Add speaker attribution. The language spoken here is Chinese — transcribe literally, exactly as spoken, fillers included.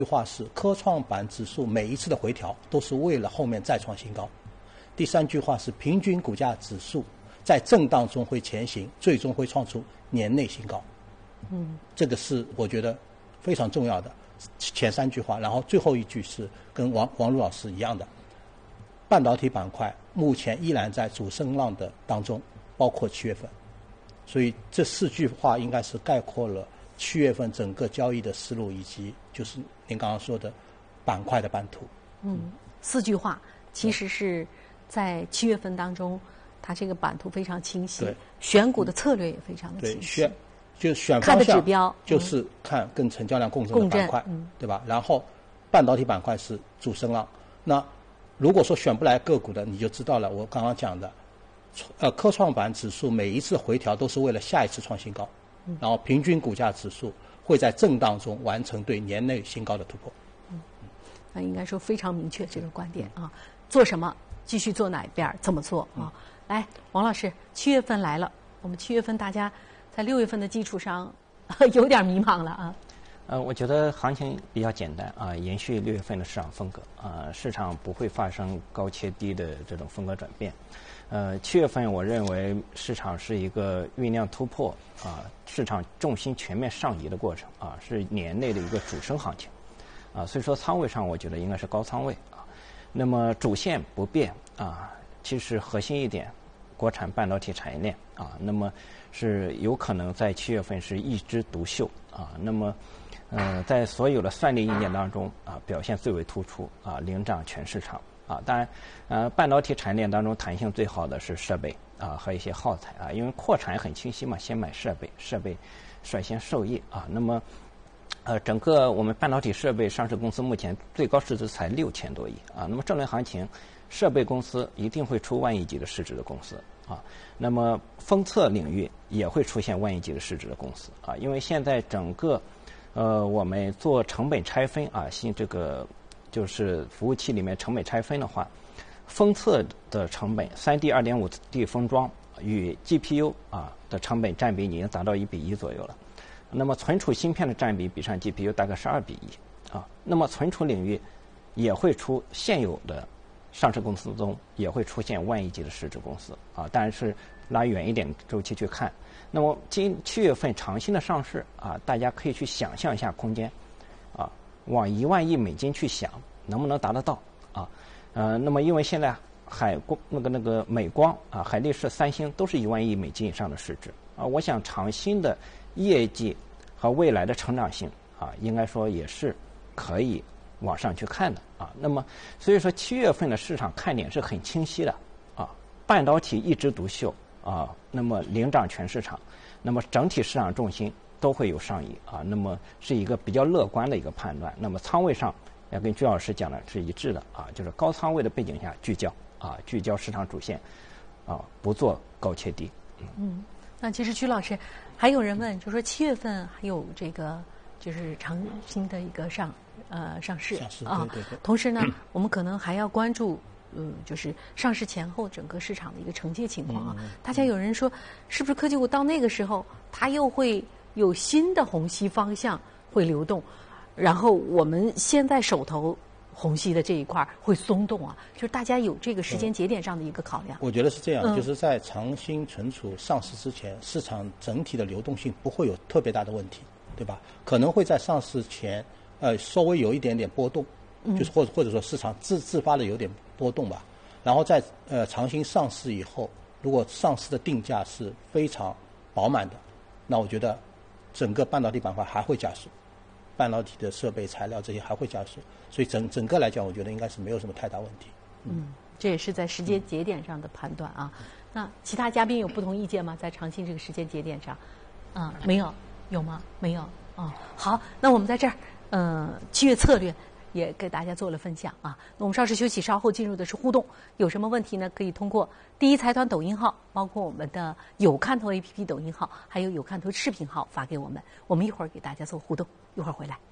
Speaker 1: 句话是科创板指数每一次的回调都是为了后面再创新高。第三句话是平均股价指数在震荡中会前行，最终会创出年内新高。
Speaker 2: 嗯，
Speaker 1: 这个是我觉得非常重要的前三句话。然后最后一句是跟王王璐老师一样的，半导体板块目前依然在主升浪的当中，包括七月份。所以这四句话应该是概括了七月份整个交易的思路，以及就是您刚刚说的板块的版图。
Speaker 2: 嗯，四句话其实是在七月份当中，它这个版图非常清晰，
Speaker 1: 对，
Speaker 2: 选股的策略也非常的清晰。
Speaker 1: 对，选就选
Speaker 2: 看
Speaker 1: 方向
Speaker 2: 的指标
Speaker 1: 就是看跟成交量共振的
Speaker 2: 共振
Speaker 1: 板块，
Speaker 2: 嗯
Speaker 1: 对吧？然后半导体板块是主升浪。那如果说选不来个股的，你就知道了。我刚刚讲的，呃，科创板指数每一次回调都是为了下一次创新高，
Speaker 2: 嗯
Speaker 1: 然后平均股价指数会在震荡中完成对年内新高的突破。
Speaker 2: 那应该说非常明确这个观点啊，做什么继续做哪一边儿怎么做啊？来，王老师，七月份来了，我们七月份大家在六月份的基础上有点迷茫了啊。
Speaker 3: 呃，我觉得行情比较简单啊，延续六月份的市场风格啊，市场不会发生高切低的这种风格转变。呃，七月份我认为市场是一个酝酿突破啊，市场重心全面上移的过程啊，是年内的一个主升行情啊，所以说仓位上我觉得应该是高仓位啊。那么主线不变啊，其实核心一点，国产半导体产业链啊，那么是有可能在七月份是一枝独秀啊，那么。呃，在所有的算力硬件当中啊，表现最为突出啊，领涨全市场啊。当然，呃，半导体产业链当中弹性最好的是设备啊和一些耗材啊，因为扩产很清晰嘛，先买设备，设备率先受益啊。那么，呃，整个我们半导体设备上市公司目前最高市值才六千多亿啊。那么这轮行情，设备公司一定会出万亿级的市值的公司啊。那么封测领域也会出现万亿级的市值的公司啊，因为现在整个呃，我们做成本拆分啊，新这个就是服务器里面成本拆分的话，封测的成本 三 D 二点五 D 封装与 G P U 啊的成本占比已经达到一比一左右了。那么存储芯片的占比比上 G P U 大概是二比一啊。那么存储领域也会出现有的上市公司中也会出现万亿级的市值公司啊，当然是拉远一点周期去看。那么今七月份长新的上市啊，大家可以去想象一下空间，啊，往一万亿美金去想，能不能达得到啊？呃，那么因为现在海光那个那个美光啊、海力士、三星都是一万亿美金以上的市值啊，我想长新的业绩和未来的成长性啊，应该说也是可以往上去看的啊。那么所以说七月份的市场看点是很清晰的啊，半导体一枝独秀。啊，那么领涨全市场，那么整体市场重心都会有上移啊，那么是一个比较乐观的一个判断。那么仓位上要跟居老师讲的是一致的啊，就是高仓位的背景下聚焦啊，聚焦市场主线啊，不做高切低。
Speaker 2: 嗯，嗯那其实居老师还有人问，就说七月份还有这个就是长新的一个上呃上市
Speaker 1: 上市
Speaker 2: 啊，
Speaker 1: 对对对
Speaker 2: 同时呢，我们可能还要关注。嗯，就是上市前后整个市场的一个承接情况啊。
Speaker 1: 嗯嗯、
Speaker 2: 大家有人说，是不是科技股到那个时候，它又会有新的虹吸方向会流动，然后我们现在手头虹吸的这一块会松动啊？就是大家有这个时间节点上的一个考量。
Speaker 1: 我觉得是这样，
Speaker 2: 嗯、
Speaker 1: 就是在长新存储上市之前，市场整体的流动性不会有特别大的问题，对吧？可能会在上市前，呃，稍微有一点点波动。就是或者或者说市场自自发的有点波动吧，然后在呃长新上市以后，如果上市的定价是非常饱满的，那我觉得整个半导体板块还会加速，半导体的设备材料这些还会加速，所以整整个来讲，我觉得应该是没有什么太大问题。
Speaker 2: 嗯，嗯这也是在时间节点上的判断啊。嗯、那其他嘉宾有不同意见吗？在长新这个时间节点上，啊，没有，有吗？没有。哦，好，那我们在这儿，嗯、呃，七月策略。也给大家做了分享啊。那我们稍事休息，稍后进入的是互动。有什么问题呢？可以通过第一财团抖音号，包括我们的有看头 A P P 抖音号，还有有看头视频号发给我们。我们一会儿给大家做互动，一会儿回来。